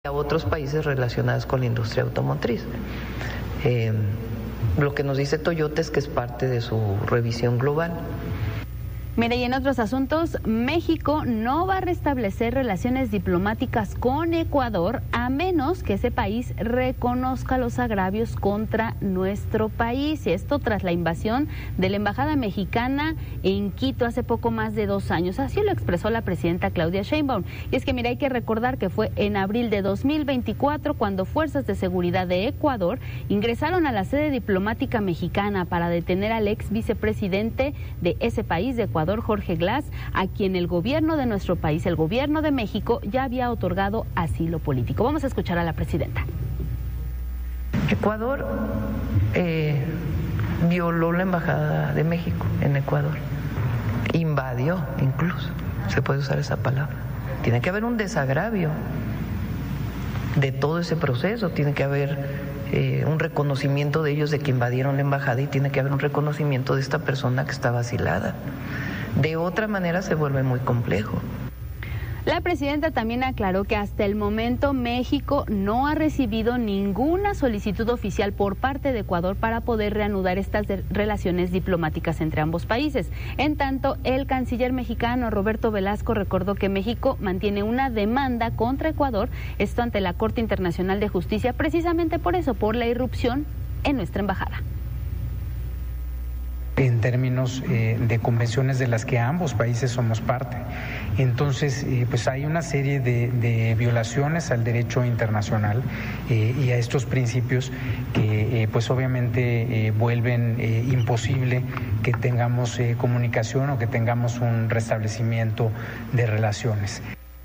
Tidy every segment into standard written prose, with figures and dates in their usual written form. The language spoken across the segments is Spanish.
a otros países relacionados con la industria automotriz. Lo que nos dice Toyota es que es parte de su revisión global. Mire, y en otros asuntos, México no va a restablecer relaciones diplomáticas con Ecuador a menos que ese país reconozca los agravios contra nuestro país. Y esto tras la invasión de la embajada mexicana en Quito hace poco más de 2 años. Así lo expresó la presidenta Claudia Sheinbaum. Y es que, mira, hay que recordar que fue en abril de 2024 cuando fuerzas de seguridad de Ecuador ingresaron a la sede diplomática mexicana para detener al ex vicepresidente de ese país, de Ecuador, Jorge Glass, a quien el gobierno de nuestro país, el gobierno de México, ya había otorgado asilo político. Vamos a escuchar a la presidenta. Ecuador violó la embajada de México en Ecuador, invadió incluso, se puede usar esa palabra. Tiene que haber un desagravio de todo ese proceso, tiene que haber un reconocimiento de ellos de que invadieron la embajada y tiene que haber un reconocimiento de esta persona que está vacilada. De otra manera se vuelve muy complejo. La presidenta también aclaró que hasta el momento México no ha recibido ninguna solicitud oficial por parte de Ecuador para poder reanudar estas relaciones diplomáticas entre ambos países. En tanto, el canciller mexicano Roberto Velasco recordó que México mantiene una demanda contra Ecuador, esto ante la Corte Internacional de Justicia, precisamente por eso, por la irrupción en nuestra embajada. En términos de convenciones de las que ambos países somos parte. Entonces, pues hay una serie de violaciones al derecho internacional y a estos principios que pues obviamente vuelven imposible que tengamos comunicación o que tengamos un restablecimiento de relaciones.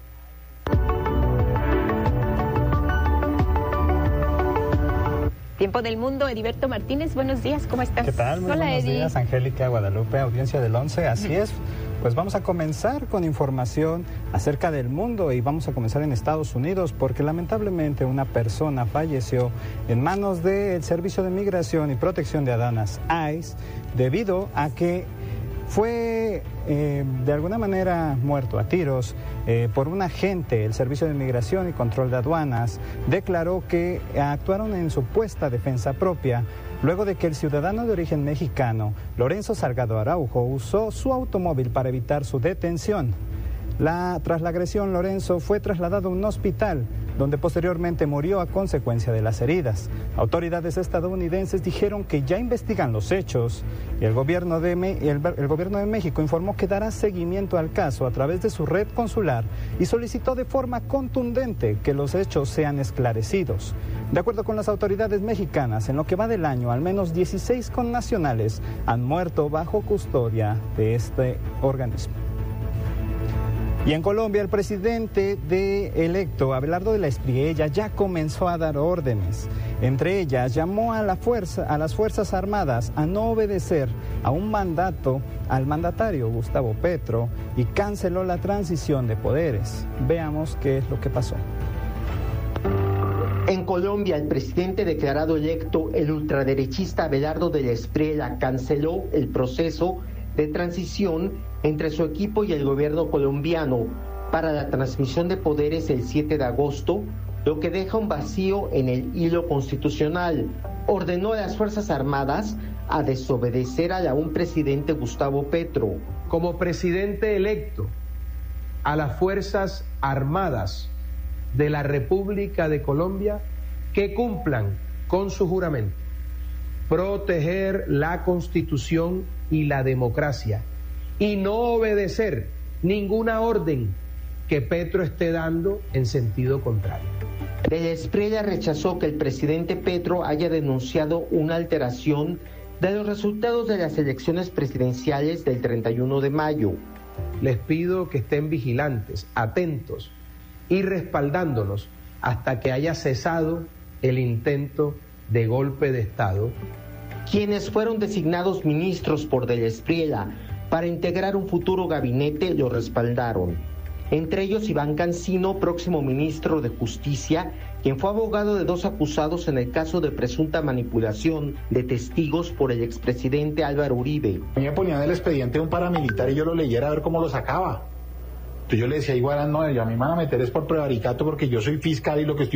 Tiempo del Mundo, Heriberto Martínez, buenos días, ¿cómo estás? ¿Qué tal? Muy buenos días, Angélica, Guadalupe, audiencia del 11, así es. Pues vamos a comenzar con información acerca del mundo y vamos a comenzar en Estados Unidos porque lamentablemente una persona falleció en manos del Servicio de Migración y Protección de Aduanas, ICE, debido a que fue de alguna manera muerto a tiros por un agente. El Servicio de Migración y Control de Aduanas declaró que actuaron en supuesta defensa propia luego de que el ciudadano de origen mexicano, Lorenzo Salgado Araujo, usó su automóvil para evitar su detención. Tras la agresión, Lorenzo fue trasladado a un hospital, donde posteriormente murió a consecuencia de las heridas. Autoridades estadounidenses dijeron que ya investigan los hechos y el gobierno de México informó que dará seguimiento al caso a través de su red consular y solicitó de forma contundente que los hechos sean esclarecidos. De acuerdo con las autoridades mexicanas, en lo que va del año, al menos 16 connacionales han muerto bajo custodia de este organismo. Y en Colombia, el presidente electo, Abelardo de la Espriella, ya comenzó a dar órdenes. Entre ellas, llamó a las Fuerzas Armadas a no obedecer a un mandato al mandatario Gustavo Petro y canceló la transición de poderes. Veamos qué es lo que pasó. En Colombia, el presidente declarado electo, el ultraderechista Abelardo de la Espriella, canceló el proceso de transición entre su equipo y el gobierno colombiano para la transmisión de poderes el 7 de agosto, lo que deja un vacío en el hilo constitucional. Ordenó a las Fuerzas Armadas a desobedecer al aún presidente Gustavo Petro. Como presidente electo, a las Fuerzas Armadas de la República de Colombia que cumplan con su juramento, proteger la Constitución y la democracia y no obedecer ninguna orden que Petro esté dando en sentido contrario. De la Espriella rechazó que el presidente Petro haya denunciado una alteración de los resultados de las elecciones presidenciales del 31 de mayo. Les pido que estén vigilantes, atentos y respaldándonos hasta que haya cesado el intento de golpe de Estado. Quienes fueron designados ministros por de la Espriella para integrar un futuro gabinete lo respaldaron. Entre ellos Iván Cancino, próximo ministro de Justicia, quien fue abogado de 2 acusados en el caso de presunta manipulación de testigos por el expresidente Álvaro Uribe. A mí me ponían el expediente de un paramilitar y yo lo leyera a ver cómo lo sacaba. Entonces yo le decía igual, no, a mí me van a meter es por prevaricato porque yo soy fiscal y lo que estoy